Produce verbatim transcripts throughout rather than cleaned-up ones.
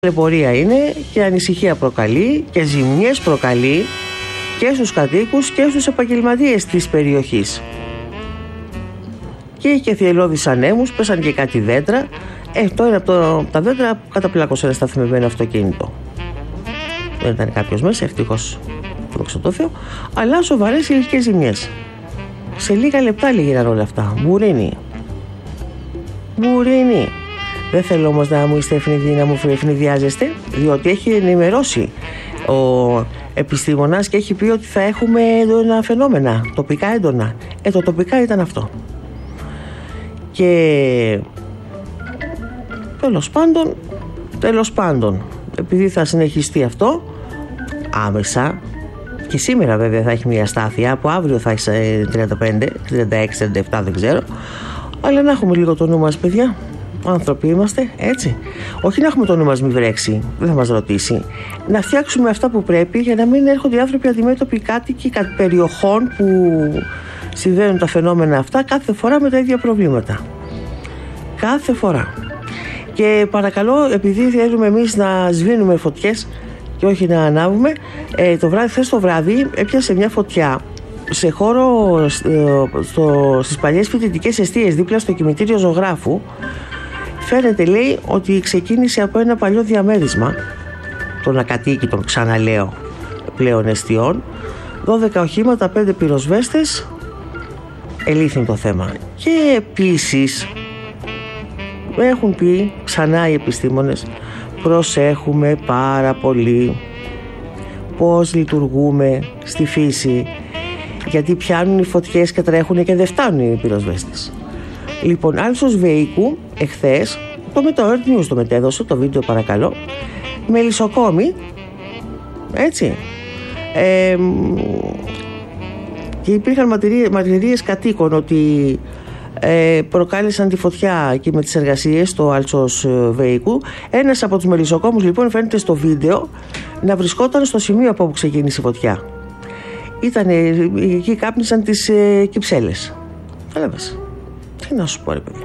Ταλαιπωρία είναι και ανησυχία προκαλεί και ζημιές προκαλεί και στους κατοίκους και στους επαγγελματίες της περιοχής. Και έχει και θυελλώδεις ανέμους, πέσαν και κάτι δέντρα. Ε, το ένα από το, τα δέντρα καταπλάκωσε ένα σταθμευμένο αυτοκίνητο. Δεν ήταν κάποιος μέσα, ευτυχώς, δόξα τω Θεώ, αλλά σοβαρές ηλικίες ζημιές. Σε λίγα λεπτά λίγηραν όλα αυτά. Μπουρίνι. Μπουρίνι. Δεν θέλω όμως να μου είστε ευνηδοί, να μου ευνηδιάζεστε, διότι έχει ενημερώσει ο επιστήμονας και έχει πει ότι θα έχουμε έντονα φαινόμενα, τοπικά έντονα. Ε, το τοπικά ήταν αυτό. Και τέλος πάντων, τέλος πάντων, επειδή θα συνεχιστεί αυτό άμεσα, και σήμερα βέβαια θα έχει μια αστάθεια, από αύριο θα έχει τριάντα πέντε, τριάντα έξι, τριάντα επτά, δεν ξέρω, αλλά να έχουμε λίγο το νου μας, παιδιά. Άνθρωποι είμαστε, έτσι. Όχι να έχουμε το νου μας μη βρέξει, δεν θα μας ρωτήσει. Να φτιάξουμε αυτά που πρέπει για να μην έρχονται οι άνθρωποι αντιμέτωποι κάτοικοι περιοχών που συμβαίνουν τα φαινόμενα αυτά κάθε φορά με τα ίδια προβλήματα. Κάθε φορά. Και παρακαλώ, επειδή θέλουμε εμείς να σβήνουμε φωτιές και όχι να ανάβουμε, ε, το βράδυ, χθες το βράδυ έπιασε μια φωτιά σε χώρο στο, στις παλιές φοιτητικές εστίες δίπλα στο κημητήριο ζωγράφου. Φαίνεται, λέει, ότι ξεκίνησε από ένα παλιό διαμέρισμα των ακατοίκητων, ξαναλέω, πλέον εστιών. δώδεκα οχήματα, πέντε πυροσβέστες, ελήφθη το θέμα. Και επίσης έχουν πει ξανά οι επιστήμονες, προσέχουμε πάρα πολύ πώς λειτουργούμε στη φύση, γιατί πιάνουν οι φωτιές και τρέχουν και δεν φτάνουν οι πυροσβέστες. Λοιπόν, Άλσος Βεϊκού εχθές, το με το Earth News το μετέδωσε, το βίντεο παρακαλώ, μελισσοκόμοι, έτσι, ε, και υπήρχαν μαρτυρίες κατοίκων ότι ε, προκάλεσαν τη φωτιά εκεί με τις εργασίες στο Άλσος Βεϊκού. Ένας από τους μελισσοκόμους, λοιπόν, φαίνεται στο βίντεο να βρισκόταν στο σημείο από όπου ξεκίνησε η φωτιά. Ήταν εκεί, κάπνισαν τις ε, κυψέλες. Κατάλαβες. Τι να σου πω, ρε παιδιά.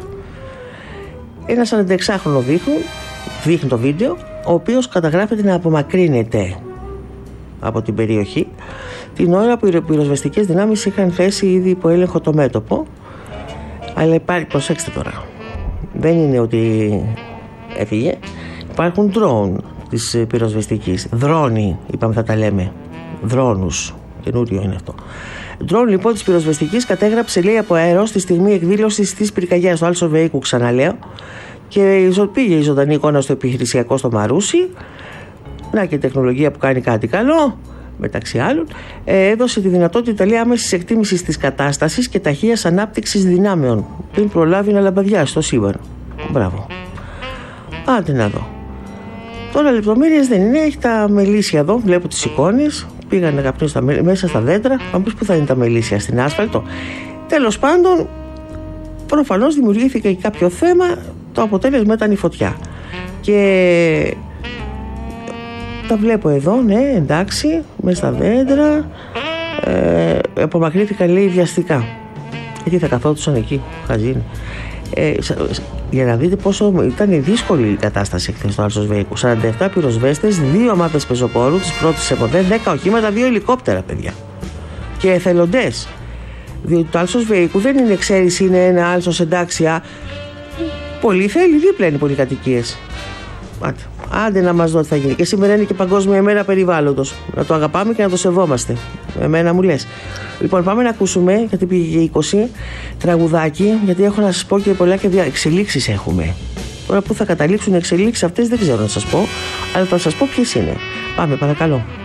Ένα σαρανταεξάχρονο δείχνει, δείχνει το βίντεο, ο οποίος καταγράφεται να απομακρύνεται από την περιοχή την ώρα που οι πυροσβεστικές δυνάμεις είχαν θέσει ήδη υπό έλεγχο το μέτωπο. Αλλά υπάρχει, προσέξτε τώρα, δεν είναι ότι έφυγε, υπάρχουν ντρόουν της πυροσβεστικής, δρόνοι είπαμε, θα τα λέμε, δρόνους, καινούριο είναι αυτό. Ντρόν, λοιπόν, της πυροσβεστικής κατέγραψε, λέει, από αερό στη στιγμή εκδήλωσης της πυρκαγιάς στο Άλσο Βεϊκού, ξαναλέω, και πήγε η ζωντανή εικόνα στο επιχειρησιακό στο Μαρούσι. Να και τεχνολογία που κάνει κάτι καλό, μεταξύ άλλων. Ε, έδωσε τη δυνατότητα, λέει, άμεσης εκτίμησης της κατάστασης και ταχείας ανάπτυξης δυνάμεων πριν προλάβει να λαμπαδιάσει το σύμπαν. Μπράβο. Άντε να δω. Τώρα λεπτομέρειες δεν είναι, έχει τα μελίσια εδώ, βλέπω τις εικόνες. Πήγανε καπνί στα, μέσα στα δέντρα. Θα μου πεις πού θα είναι τα μελίσια, στην άσφαλτο. Τέλος πάντων, προφανώς δημιουργήθηκε και κάποιο θέμα. Το αποτέλεσμα ήταν η φωτιά. Και τα βλέπω εδώ, ναι, εντάξει, μέσα στα δέντρα. Ε, απομακρύνθηκαν, λέει, βιαστικά. Γιατί θα καθόντουσαν εκεί, χαζίνοι. Ε, για να δείτε πόσο ήταν δύσκολη η κατάσταση χθες στο Άλσος Βεϊκού. σαράντα επτά πυροσβέστες, δύο ομάδες πεζοπόρου της πρώτης ΕΠΟΔΕ, δέκα οχήματα, δύο ελικόπτερα, παιδιά. Και εθελοντές. Διότι το Άλσος Βεϊκού δεν είναι, ξέρεις, είναι ένα άλσος, εντάξει. Α, πολύ θέλει, δίπλα είναι πολυκατοικίες. Άντε, άντε να μας δω τι θα γίνει. Και σήμερα είναι και Παγκόσμια ημέρα περιβάλλοντος. Να το αγαπάμε και να το σεβόμαστε. Εμένα μου λες. Λοιπόν, πάμε να ακούσουμε, γιατί πήγε και είκοσι, τραγουδάκι, γιατί έχω να σας πω και πολλά και εξελίξεις έχουμε. Τώρα που θα καταλήξουν οι εξελίξεις αυτές δεν ξέρω να σας πω, αλλά θα σας πω ποιες είναι. Πάμε, παρακαλώ.